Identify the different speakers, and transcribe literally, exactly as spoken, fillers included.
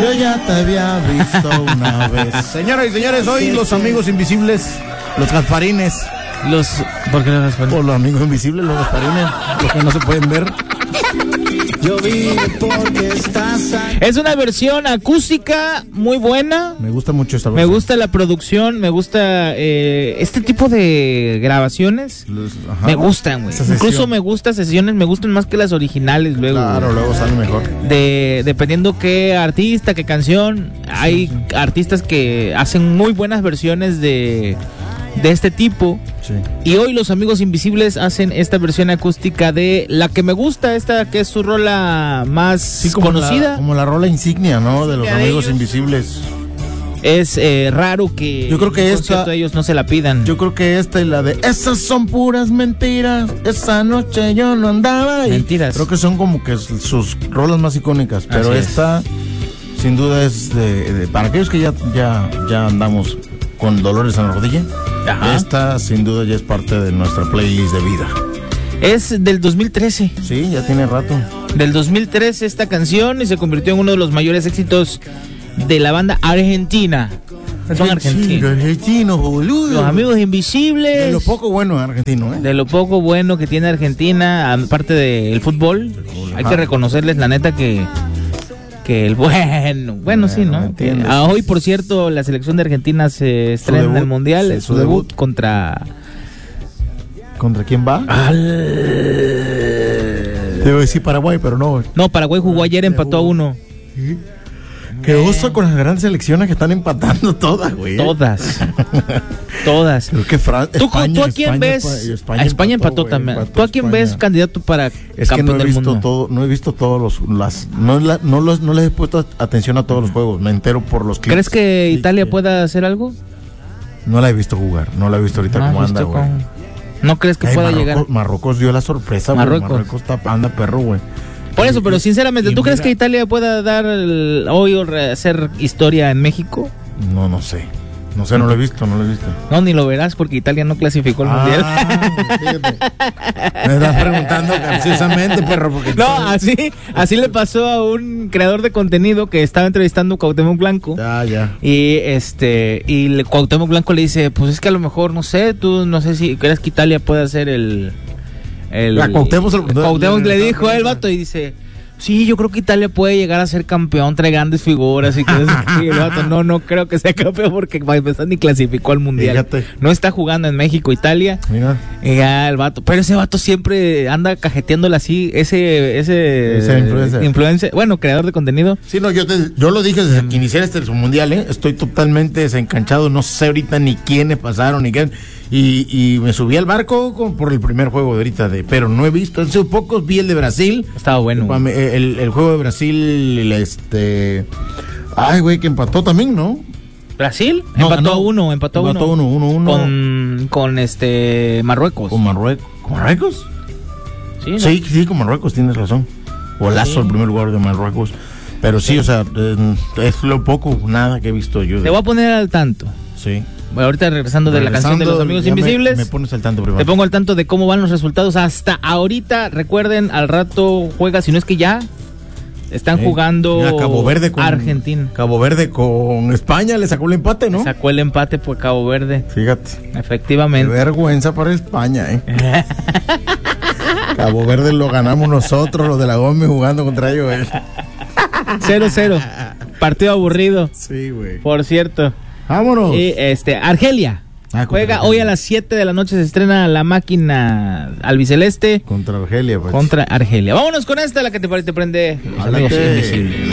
Speaker 1: Yo ya te había visto una vez. Señoras y señores, hoy los amigos invisibles, los Gasparines.
Speaker 2: Los, ¿por qué los Gasparines?
Speaker 1: Por los amigos invisibles, los Gasparines, los que no se pueden ver.
Speaker 3: Yo vine porque estás aquí.
Speaker 2: Es una versión acústica muy buena.
Speaker 1: Me gusta mucho esta
Speaker 2: Me
Speaker 1: versión.
Speaker 2: gusta la producción, me gusta eh, este tipo de grabaciones.
Speaker 1: Los, ajá,
Speaker 2: me gustan, güey. Incluso me gustan sesiones, me gustan más que las originales luego.
Speaker 1: Claro,
Speaker 2: güey.
Speaker 1: luego sale mejor.
Speaker 2: De, dependiendo qué artista, qué canción. Hay sí, sí. artistas que hacen muy buenas versiones de, de este tipo. Sí. Y hoy los amigos invisibles hacen esta versión acústica de la que me gusta, esta que es su rola más sí, como conocida.
Speaker 1: La, como la rola insignia, ¿no? De los de amigos ellos. invisibles.
Speaker 2: Es eh, raro que
Speaker 1: yo creo que esta,
Speaker 2: de ellos no se la pidan.
Speaker 1: Yo creo que esta y la de esas son puras mentiras. Esa noche yo no andaba.
Speaker 2: Mentiras.
Speaker 1: Creo que son como que sus rolas más icónicas. Pero Así esta, es. sin duda, es de, de para aquellos que ya, ya, ya andamos con dolores en la rodilla. Ajá. Esta sin duda ya es parte de nuestra playlist de vida.
Speaker 2: Es del dos mil trece.
Speaker 1: Sí, ya tiene rato.
Speaker 2: Del dos mil trece esta canción y se convirtió en uno de los mayores éxitos de la banda argentina. Son argentinos.
Speaker 1: Argentinos, boludo.
Speaker 2: Los amigos invisibles.
Speaker 1: De lo poco bueno argentino, ¿eh?
Speaker 2: De lo poco bueno que tiene Argentina, aparte del fútbol. Ajá. Hay que reconocerles la neta que que el bueno, bueno, bueno sí, ¿no? Que, ah, hoy, por cierto, la selección de Argentina se estrena en el Mundial, sí, es su, su debut, debut contra...
Speaker 1: ¿Contra quién va?
Speaker 2: Al...
Speaker 1: Te iba a decir Paraguay, pero no.
Speaker 2: No, Paraguay jugó ayer, empató a uno.
Speaker 1: ¿Sí? Qué oso con las grandes selecciones que están empatando todas, güey.
Speaker 2: Todas. Todas.
Speaker 1: Creo que Fran...
Speaker 2: ¿Tú,
Speaker 1: España,
Speaker 2: ¿Tú a quién
Speaker 1: España,
Speaker 2: ves?
Speaker 1: España, España,
Speaker 2: a España empató, empató también. Empató ¿Tú a quién España. ves candidato para
Speaker 1: es
Speaker 2: campeón
Speaker 1: que no he
Speaker 2: del
Speaker 1: visto
Speaker 2: mundo?
Speaker 1: todo, no he visto todos los las no la, no los no les he puesto atención a todos los juegos, me entero por los clips.
Speaker 2: ¿Crees que Italia que... pueda hacer algo?
Speaker 1: No la he visto jugar, no la he visto ahorita no cómo anda, güey.
Speaker 2: ¿No crees que
Speaker 1: Ay,
Speaker 2: pueda
Speaker 1: Marruecos,
Speaker 2: llegar?
Speaker 1: Marruecos dio la sorpresa, güey. Marruecos. Marruecos está anda perro, güey.
Speaker 2: Por eso, pero sinceramente, ¿tú mira, crees que Italia pueda dar el, hoy o hacer historia en México?
Speaker 1: No, no sé. No sé, no lo he visto, no lo he visto.
Speaker 2: No, ni lo verás porque Italia no clasificó al ah, Mundial.
Speaker 1: Me estás preguntando capciosamente, perro. Porque
Speaker 2: no, así así le pasó a un creador de contenido que estaba entrevistando a Cuauhtémoc Blanco.
Speaker 1: Ah, ya.
Speaker 2: Y este y le, Cuauhtémoc Blanco le dice, pues es que a lo mejor, no sé, tú no sé si crees que Italia puede hacer el... el
Speaker 1: la Cuauhtémoc,
Speaker 2: el, Cuauhtémoc le, le dijo a el vato y dice... Sí, yo creo que Italia puede llegar a ser campeón, trae grandes figuras y que y el vato, no, no creo que sea campeón porque va a empezar ni clasificó al mundial. Fíjate. No está jugando en México, Italia. Mira. Y ya el vato, pero ese vato siempre anda cajeteándola así, ese, ese,
Speaker 1: ese influencer.
Speaker 2: influencer, bueno, creador de contenido.
Speaker 1: Sí, no, yo te, yo lo dije desde que inicié este mundial, ¿eh? Estoy totalmente desencanchado, no sé ahorita ni quiénes pasaron ni quién. Y, y me subí al barco con, por el primer juego de ahorita, de, pero no he visto, hace pocos vi el de Brasil.
Speaker 2: Estaba bueno.
Speaker 1: El, el, el juego de Brasil, este... Ay, güey, que empató también, ¿no?
Speaker 2: ¿Brasil? No, empató no, uno, empató,
Speaker 1: empató
Speaker 2: uno.
Speaker 1: uno, uno, uno.
Speaker 2: Con, con este Marruecos.
Speaker 1: ¿Con Marruecos? ¿Con Marruecos?
Speaker 2: Sí, ¿no?
Speaker 1: sí, sí, con Marruecos, tienes razón. Golazo sí. El primer lugar de Marruecos. Pero sí, o sea, es lo poco, nada que he visto yo. De...
Speaker 2: Te voy a poner al tanto.
Speaker 1: Sí.
Speaker 2: Bueno, ahorita regresando, regresando de la canción de los amigos invisibles,
Speaker 1: me, me pones al tanto primero.
Speaker 2: Te pongo al tanto de cómo van los resultados hasta ahorita. Recuerden, al rato juega, si no es que ya están eh, jugando
Speaker 1: mira, Cabo Verde con
Speaker 2: Argentina.
Speaker 1: Cabo Verde con España le sacó el empate, ¿no?
Speaker 2: Le sacó el empate por Cabo Verde.
Speaker 1: Fíjate.
Speaker 2: Efectivamente.
Speaker 1: Qué vergüenza para España, ¿eh? Cabo Verde lo ganamos nosotros, los de la Gómez, jugando contra ellos. ¿eh?
Speaker 2: cero cero. Partido aburrido.
Speaker 1: Sí, güey.
Speaker 2: Por cierto.
Speaker 1: Vámonos.
Speaker 2: Y este, Argelia. Ah, juega Argelia. Hoy a las siete de la noche se estrena La Máquina albiceleste.
Speaker 1: Contra Argelia, pues.
Speaker 2: Contra Argelia. Vámonos con esta, la que te, te prende. Los amigos invisibles.